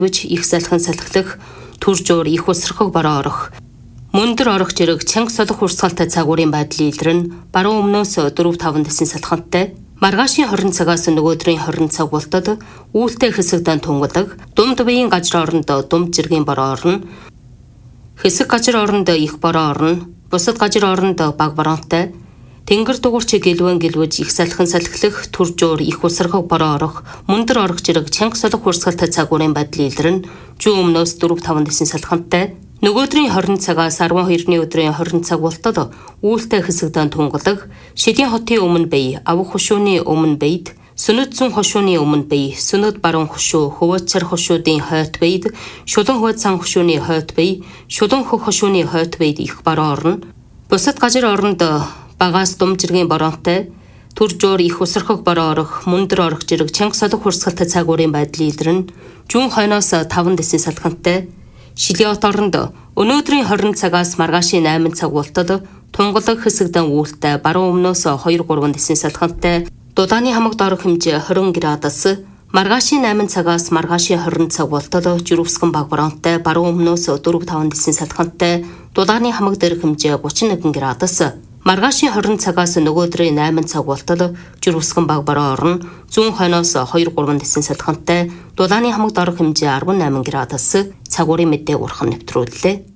Гэж их салхин салхилах, түр жуур их усрахыг бороо орох. Мөндөр орох зэрэг чанга солих урсгалтай цагуурын байдлын илрэн баруун өмнөөс 4-5 дэсийн салхинтай маргаашийн 20 цагаас нөгөөдрийн 20 цаг болтод үүлтэй хэсэгдэн тунгадаг, думд биеийн газар орондоо думд жиргийн бороо орно. Хэсэг газар орондоо их бороо орно. Бусад газар орондоо баг бороонтой. Тэнгэр дугуйч гэлвэж их салхин салхилах, түр жуур их усрахыг бороо орох, мөндөр орох зэрэг чанга солих урсгалтай цагуурын байдлын илрэн зүүн өмнөөс 4-5 дэсийн салхинтай нөгөөдрийн 20 цагаас 12-ны өдрийн 20 цаг болтод үүлтэй хэсэгдэн тунгадаг, шидийн хотын өмнө бие, авах хушууны өмнө биед, сүнэд зүүн хушууны өмнө бие, сүнэд баруун хушуу, хөвөөцөр хушуудын хойд биед, шулан хөвөөд сан хушууны хойд бие, шулан хөх хушууны хойд биед их бороо орно. Бусад газар орондоо багаас дум жиргийн бороонтой, түр жуур их усрахыг бороо орох, мөндөр орох зэрэг чанга солих урсгалтай цагуурын байдлын илрэн зүүн хойноос 5 дэсийн салхинтай Шилийн хот орондоо өнөөдрийн 20 цагаас маргаашийн 8 цаг болтод тунгалаг хэсэгдэн үүлтэй баруун өмнөөс 2-3 дэсийн салхинтай дулааны хамагт орох хэмжээ 20 градус, маргаашийн 8 цагаас маргаашийн 20 цаг болтод жирөвсгэн баг бороонтой баруун өмнөөс 4-5 дэсийн салхинтай дулааны хамаг дээрх хэмжээ 31 градус. Маргаашийн 20 цагаас нөгөөдрийн 8 цаг болтол жирөвсгэн баг бороо орно. Зүүн хойноос 2-3 дэсийн салхинтай дулааны хамагт орох хэмжээ 18 градус. Цагуурын мэдээ урхан нэвтрүүллээ.